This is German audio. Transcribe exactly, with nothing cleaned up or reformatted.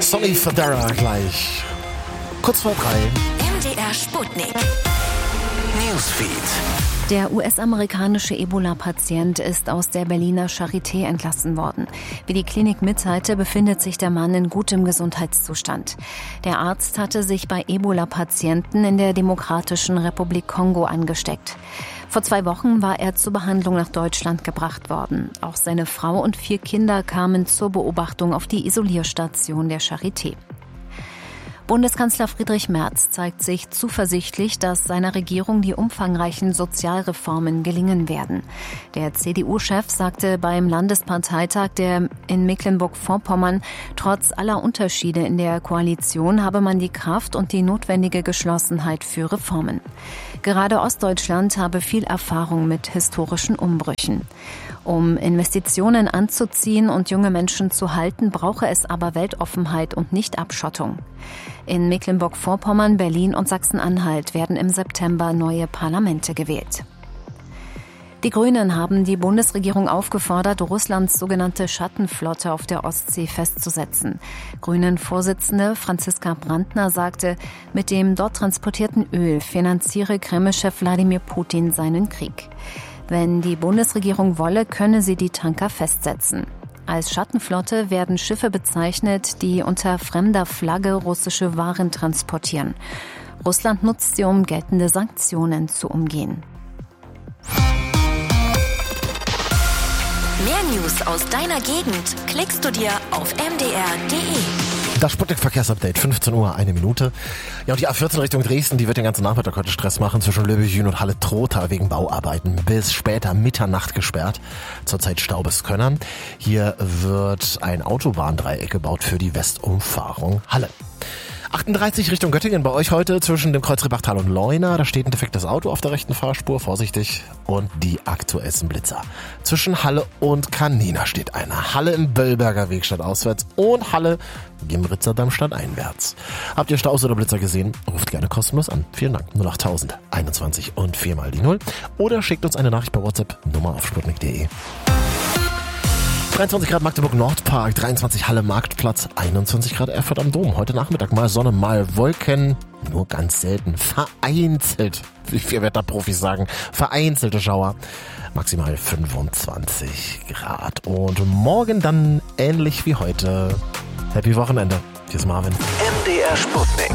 Sonny Fodera gleich. Kurz vor drei. M D R Sputnik. Newsfeed. Der U S-amerikanische Ebola-Patient ist aus der Berliner Charité entlassen worden. Wie die Klinik mitteilte, befindet sich der Mann in gutem Gesundheitszustand. Der Arzt hatte sich bei Ebola-Patienten in der Demokratischen Republik Kongo angesteckt. Vor zwei Wochen war er zur Behandlung nach Deutschland gebracht worden. Auch seine Frau und vier Kinder kamen zur Beobachtung auf die Isolierstation der Charité. Bundeskanzler Friedrich Merz zeigt sich zuversichtlich, dass seiner Regierung die umfangreichen Sozialreformen gelingen werden. Der C D U-Chef sagte beim Landesparteitag der in Mecklenburg-Vorpommern, trotz aller Unterschiede in der Koalition habe man die Kraft und die notwendige Geschlossenheit für Reformen. Gerade Ostdeutschland habe viel Erfahrung mit historischen Umbrüchen. Um Investitionen anzuziehen und junge Menschen zu halten, brauche es aber Weltoffenheit und nicht Abschottung. In Mecklenburg-Vorpommern, Berlin und Sachsen-Anhalt werden im September neue Parlamente gewählt. Die Grünen haben die Bundesregierung aufgefordert, Russlands sogenannte Schattenflotte auf der Ostsee festzusetzen. Grünen-Vorsitzende Franziska Brandner sagte, mit dem dort transportierten Öl finanziere Kreml-Chef Wladimir Putin seinen Krieg. Wenn die Bundesregierung wolle, könne sie die Tanker festsetzen. Als Schattenflotte werden Schiffe bezeichnet, die unter fremder Flagge russische Waren transportieren. Russland nutzt sie, um geltende Sanktionen zu umgehen. Mehr News aus deiner Gegend klickst du dir auf m d r punkt d e. Das Sputnik-Verkehrsupdate, fünfzehn Uhr, eine Minute. Ja, und die A vierzehn Richtung Dresden, die wird den ganzen Nachmittag heute Stress machen, zwischen Löbejün und Halle-Trotha wegen Bauarbeiten. Bis später Mitternacht gesperrt. Zurzeit Stau bis Könnern. Hier wird ein Autobahndreieck gebaut für die Westumfahrung Halle. achtunddreißig Richtung Göttingen bei euch heute zwischen dem Kreuz Rebachtal und Leuna. Da steht ein defektes Auto auf der rechten Fahrspur, vorsichtig. Und die aktuellsten Blitzer. Zwischen Halle und Canina steht einer. Halle im Böllberger Weg statt auswärts und Halle Gimritzer Darmstadt einwärts. Habt ihr Staus oder Blitzer gesehen? Ruft gerne kostenlos an. Vielen Dank. null achttausend einundzwanzig und vier mal die null. Oder schickt uns eine Nachricht per WhatsApp. Nummer auf sputnik punkt d e. dreiundzwanzig Grad Magdeburg Nordpark, dreiundzwanzig Halle Marktplatz, einundzwanzig Grad Erfurt am Dom. Heute Nachmittag mal Sonne, mal Wolken, nur ganz selten, vereinzelt, wie vier Wetterprofis sagen, vereinzelte Schauer, maximal fünfundzwanzig Grad. Und morgen dann ähnlich wie heute. Happy Wochenende. Hier ist Marvin. M D R Sputnik.